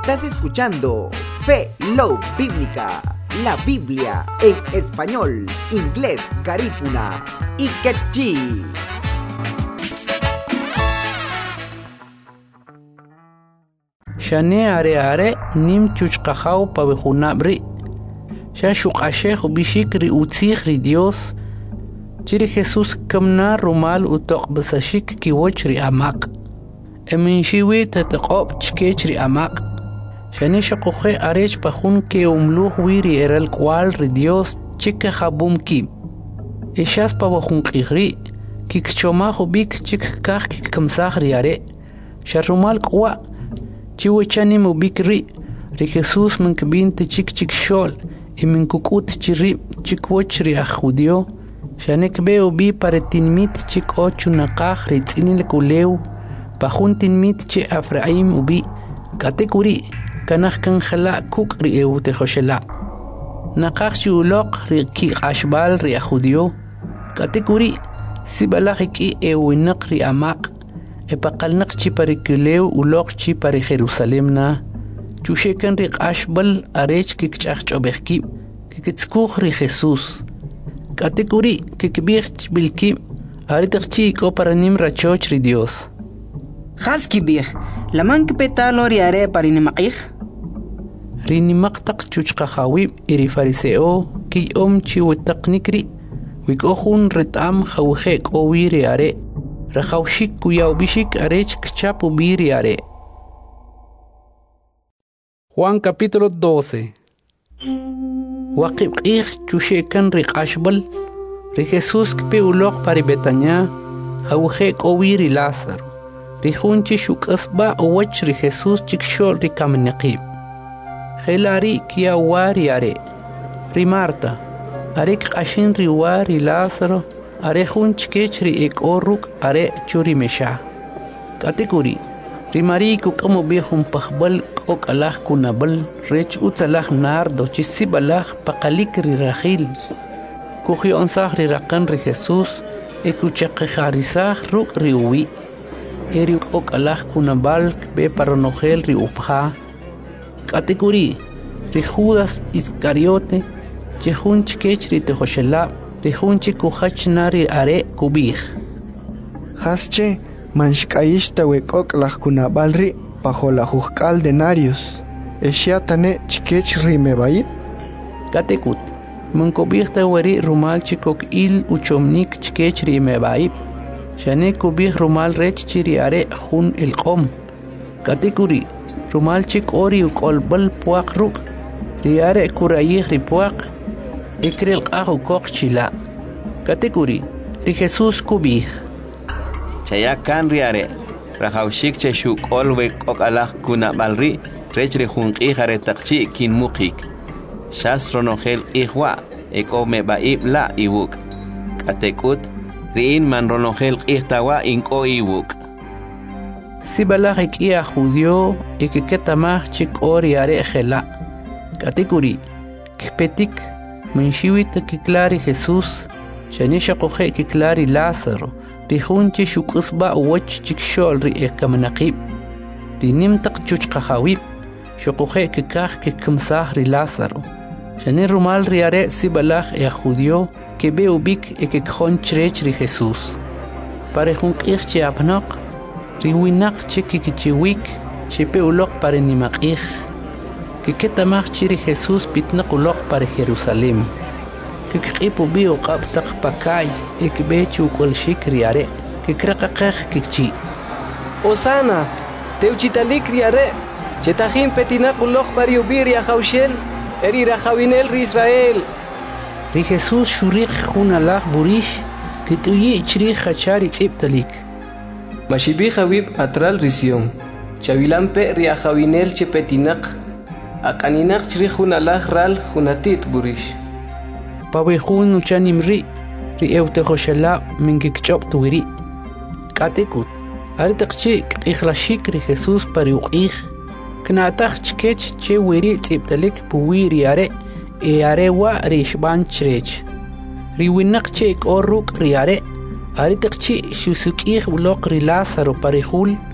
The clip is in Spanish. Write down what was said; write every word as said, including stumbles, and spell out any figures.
Estás escuchando Fe Love Bíblica, la Biblia en español, inglés, garífuna y quechí. Shane are are nim chuchqajaw pabejunabri. Sha shuqashekh bishikri utsikhri Dios. Chiri Jesús kamna rumal utoq basashik kiwochri amaq. Emin shiwi tataqob chkechri amaq. Shane shaqoje arech pajun ke umluh wiri eral kwal ri Dios chike jabum ki. Ishas pabajun qigri kikchomajo bik chik kah kikkamsahri are. Sharumal kwa chiwachani mo bikri ri Jesús mankbinte chik chik shol e minkukut chiri chikwochri ajudio. Shanek beo bi para tinmit chik ocho naqaj ri tsinil kuleu pajun tinmit che Efraim ubi katekuri kanaj kan jala kuk ri eu tejoshela naqaj chi uloq ri ki ashbal ri ajudio katekuri sibalaj ki eu naq ri amaq e paqalnaq chi para kuleu uloq chi para Jerusalem na chushekan ri ashbal arech ki chachobeki ki tskuj ri Jesús katekuri kikbich bilki aritakchi ko para nim rachoch ri Dios Haski bih laman kpetalo ri are para nimaqih ri nimaqtaq chuchqajawi iri fariseo ki om chi wtaqnikri wikohun retam khawje ko wiri are rajawshik kuyaw bishik arech kchapu biri are Juan capítulo doce Waqib qih chushekan ri qashbal ri Jesús kpe uloq pari Betania hawje kowiri Lázaro ri junchi shukasba owach ri Jesús chikshol ri kamnaqib khelari kia wari are ri Marta are qashin ri wari Lázaro are junch kech ri ek oruk are churi mesha katekuri ri mariku kamo bihum pahbal ok alah kunabal rech utsalah nardo chisibalah paqalik ri rahil kuhi onsah ri raqan ri Jesús ekuchaqejarisah ruk ri uwi eri ok alah kunabal be paronogel ri upha katekuri ri Judas Iscariote chehunch kech ri tejoshela ri junchi kuhach nari are kubih hasche manshkaishta wekok lah kunabalri bajo la juzgal denarios eshiatane chikech rimebai katekut mankobihta wari rumal chikok il uchomnik chikech rimebai shane kubih rumal rech chiri are jun el qom katekuri rumal chik ori ukolbal puaq ruk riare kurayih ripuaq ikrel qahu kok chila katekuri ri Jesús kubih chayakan riare rajawshik che shuk olwe ok alah kuna balri rech re junqi jare taqchi kin muqik shas ronogel ihwa ekome baib la iwuk katekut rin man ronogel ihtawa inko iwuk sibalah ikia judio ikiketamah chik ori are khela katekuri kpetik minshiwit kiklari Jesús shanisha qoje kiklari Lázaro ri junchi shukasba wach chikshol ri ekamnaqib ri nimtaq chuchqajawib shuqoje kikaj kikmsah ri Lázaro shani rumal ri are sibalah e judio que be ubik e kikjon chrech ri Jesús pare junqih chi apnaq ri winaq chikikichiwik shepe uloq pare nimaqih kiketamaj chi ri Jesús pitnaq uloq pare Jerusalem kikqipu bi uqabtaq pakay ikbechu kol shikri are kikraqaqaj kikchi Osana teuchitalik riare chetajin petinaq uloq pare ubiri ajawshel eri rajawinel ri Israel ri Jesús shuriq junalah burish kituyi chri khachari tsiptalik mashibi jawib atral risión chavilampe ri ajawinel chepetinaq aqaninaq chri junalah ral junatit burish pabejun uchanimri ri eutejoshela minkikchop tuwiri katekut aritaqchi qixlashik ri Jesús pariuqih knataj chkech che wiri tsiptalik puwiri are e are wa ri shban chrech ri winaq che koruk ri are aritaqchi shusukih uloq ri Lázaro parihul